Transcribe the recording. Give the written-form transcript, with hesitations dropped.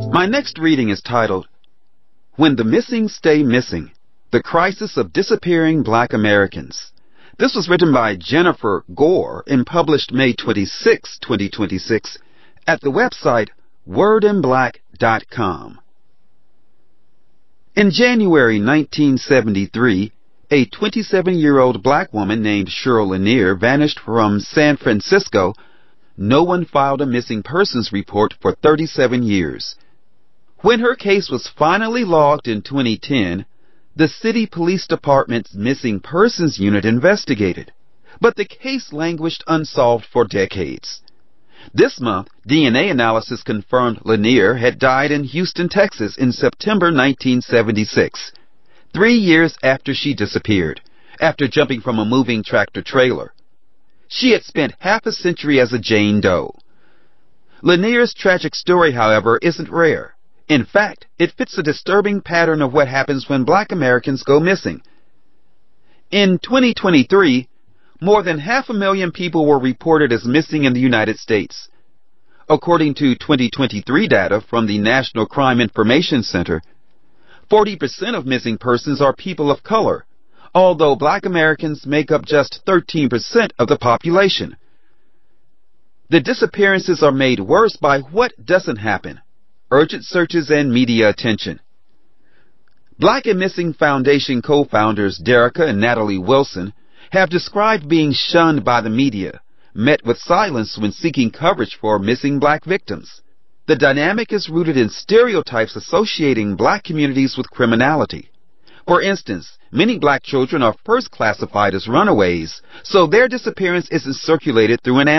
My next reading is titled, When the Missing Stay Missing, The Crisis of Disappearing Black Americans. This was written by Jennifer Gore and published May 26, 2026 at the website wordinblack.com. In January 1973, a 27-year-old black woman named Cheryl Lanier vanished from San Francisco. No one filed a missing persons report for 37 years. When her case was finally logged in 2010, the city police department's missing persons unit investigated, but the case languished unsolved for decades. This month, DNA analysis confirmed Lanier had died in Houston, Texas in September 1976, 3 years after she disappeared, after jumping from a moving tractor-trailer. She had spent half a century as a Jane Doe. Lanier's tragic story, however, isn't rare. In fact, it fits a disturbing pattern of what happens when black Americans go missing. In 2023, more than 500,000 people were reported as missing in the United States. According to 2023 data from the National Crime Information Center, 40% of missing persons are people of color, although black Americans make up just 13% of the population. The disappearances are made worse by what doesn't happen: urgent searches and media attention. Black and Missing Foundation co-founders Derica and Natalie Wilson have described being shunned by the media, met with silence when seeking coverage for missing black victims. The dynamic is rooted in stereotypes associating black communities with criminality. For instance, many black children are first classified as runaways, so their disappearance isn't circulated through an